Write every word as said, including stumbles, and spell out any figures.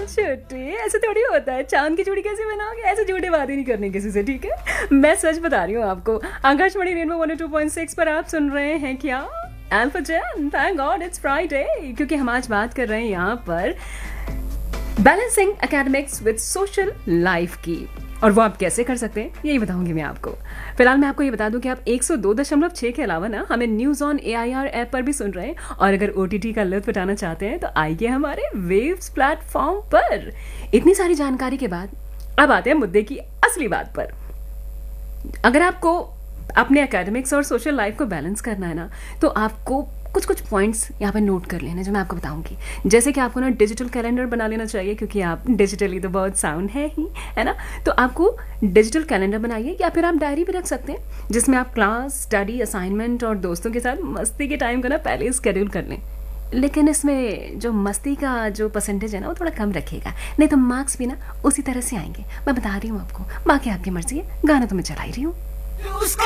छुट्टी ऐसे थोड़ी होता है। चांद की चूड़ी कैसे बनाओगे? ऐसे झूठे बातें नहीं करनी किसी से, ठीक है? मैं सच बता रही हूँ आपको। Akashvani rainbow one O two point six पर आप सुन रहे हैं क्या alpha Jain. Thank God it's Friday, क्योंकि हम आज बात कर रहे हैं यहाँ पर balancing academics with social life की, और वो आप कैसे कर सकते हैं यही बताऊंगी मैं आपको। फिलहाल मैं आपको ये बता दूं कि आप एक सौ दो दशमलव छह के अलावा ना हमें news on A I R app पर भी सुन रहे हैं, और अगर ओ टी टी का लुत्फ उठाना चाहते हैं तो आइए हमारे वेव्स प्लेटफॉर्म पर। इतनी सारी जानकारी के बाद अब आते हैं मुद्दे की असली बात पर। अगर आपको अपने एकेडमिक्स और सोशल लाइफ को बैलेंस करना है ना, तो आपको कुछ कुछ पॉइंट्स यहाँ पे नोट कर लेने जो मैं आपको बताऊंगी। जैसे कि आपको ना डिजिटल कैलेंडर बना लेना चाहिए, क्योंकि आप डिजिटली तो बहुत साउंड है ही, है ना। तो आपको डिजिटल कैलेंडर बनाइए, या फिर आप डायरी भी रख सकते हैं जिसमें आप क्लास, स्टडी, असाइनमेंट और दोस्तों के साथ मस्ती के टाइम को ना पहले स्केड्यूल कर लें। लेकिन इसमें जो मस्ती का जो परसेंटेज है ना वो थोड़ा कम रखिएगा, नहीं तो मार्क्स भी ना उसी तरह से आएंगे। मैं बता रही हूँ आपको, बाकी आपकी मर्जी है। गाना तो मैं चला ही रही हूँ।